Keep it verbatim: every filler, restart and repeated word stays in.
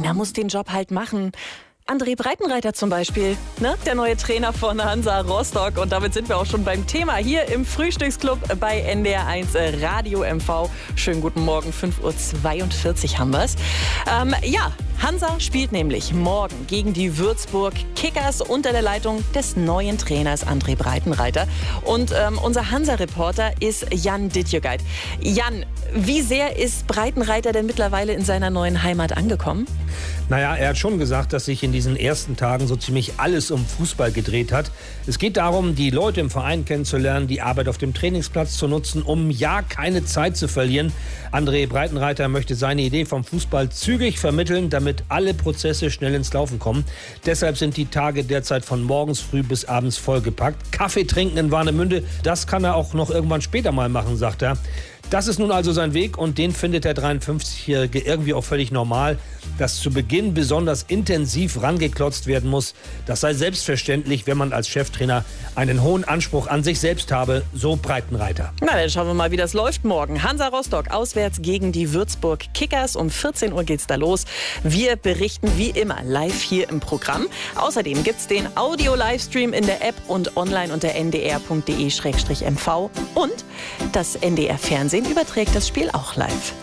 einer muss den Job halt machen. André Breitenreiter zum Beispiel, ne? Der neue Trainer von Hansa Rostock. Und damit sind wir auch schon beim Thema hier im Frühstücksclub bei N D R eins Radio M V. Schönen guten Morgen, fünf Uhr zweiundvierzig haben wir es. Ähm, ja, Hansa spielt nämlich morgen gegen die Würzburg Kickers unter der Leitung des neuen Trainers André Breitenreiter. Und ähm, unser Hansa-Reporter ist Jan Dittjögeit. Jan, wie sehr ist Breitenreiter denn mittlerweile in seiner neuen Heimat angekommen? Naja, er hat schon gesagt, dass sich in diesen ersten Tagen so ziemlich alles um Fußball gedreht hat. Es geht darum, die Leute im Verein kennenzulernen, die Arbeit auf dem Trainingsplatz zu nutzen, um ja keine Zeit zu verlieren. André Breitenreiter möchte seine Idee vom Fußball zügig vermitteln, damit alle Prozesse schnell ins Laufen kommen. Deshalb sind die Tage derzeit von morgens früh bis abends vollgepackt. Kaffee trinken in Warnemünde, das kann er auch noch irgendwann später mal machen, sagt er. Das ist nun also sein Weg und den findet der dreiundfünfzigjährige irgendwie auch völlig normal. Dass zu Beginn besonders intensiv rangeklotzt werden muss, das sei selbstverständlich, wenn man als Cheftrainer einen hohen Anspruch an sich selbst habe, so Breitenreiter. Na, dann schauen wir mal, wie das läuft morgen. Hansa Rostock auswärts gegen die Würzburg Kickers. Um vierzehn Uhr geht's da los. Wir berichten wie immer live hier im Programm. Außerdem gibt's den Audio-Livestream in der App und online unter n d r punkt d e slash m v. Und das N D R Fernsehen überträgt das Spiel auch live.